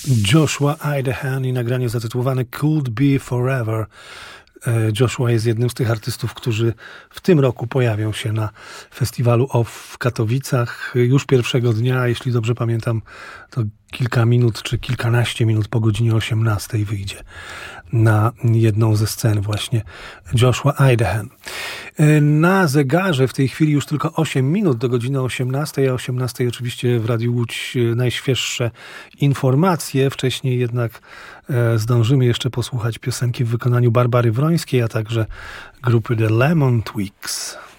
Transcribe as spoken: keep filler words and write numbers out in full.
Joshua Idahan i nagranie zatytułowane Could Be Forever. Joshua jest jednym z tych artystów, którzy w tym roku pojawią się na festiwalu O F F w Katowicach. Już pierwszego dnia, jeśli dobrze pamiętam, to kilka minut czy kilkanaście minut po godzinie osiemnastej wyjdzie na jedną ze scen właśnie Joshua Idahan. Na zegarze w tej chwili już tylko osiem minut do godziny osiemnastej, a o osiemnastej oczywiście w Radiu Łódź najświeższe informacje. Wcześniej jednak zdążymy jeszcze posłuchać piosenki w wykonaniu Barbary Wrońskiej, a także grupy The Lemon Twigs.